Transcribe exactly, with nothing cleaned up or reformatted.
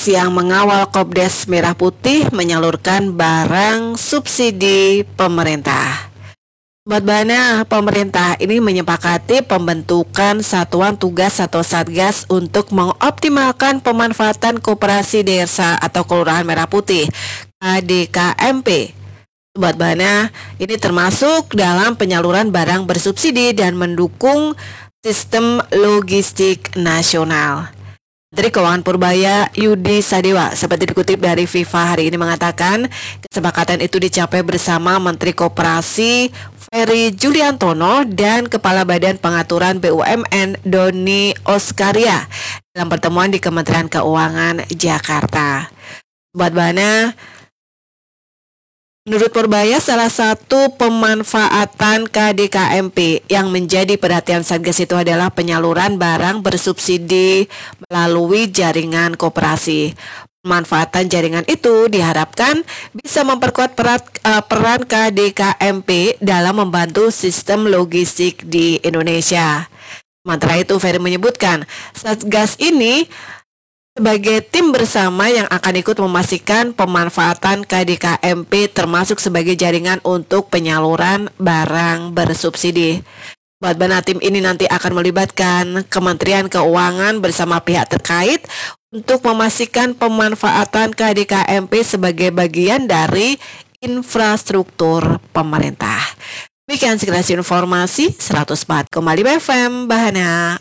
yang mengawal Kopdes Merah Putih menyalurkan barang subsidi pemerintah. Sobat Bana, pemerintah ini menyepakati pembentukan satuan tugas atau satgas untuk mengoptimalkan pemanfaatan koperasi desa atau kelurahan Merah Putih K D K M P. Sobat Bana, ini termasuk dalam penyaluran barang bersubsidi dan mendukung sistem logistik nasional. Menteri Keuangan Purbaya Yudi Sadewa seperti dikutip dari FIFA hari ini mengatakan kesepakatan itu dicapai bersama Menteri Koperasi Ferry Juliantono dan Kepala Badan Pengaturan B U M N Doni Oskaria dalam pertemuan di Kementerian Keuangan Jakarta. Sobat Bana, menurut Purbaya, salah satu pemanfaatan K D K M P yang menjadi perhatian Satgas itu adalah penyaluran barang bersubsidi melalui jaringan koperasi. Pemanfaatan jaringan itu diharapkan bisa memperkuat peran, uh, peran K D K M P dalam membantu sistem logistik di Indonesia. Sementara itu, Ferry menyebutkan Satgas ini sebagai tim bersama yang akan ikut memastikan pemanfaatan K D K M P termasuk sebagai jaringan untuk penyaluran barang bersubsidi. Buat Bana, tim ini nanti akan melibatkan Kementerian Keuangan bersama pihak terkait untuk memastikan pemanfaatan K D K M P sebagai bagian dari infrastruktur pemerintah. Demikian sekilas informasi seratus empat koma lima F M Bahana.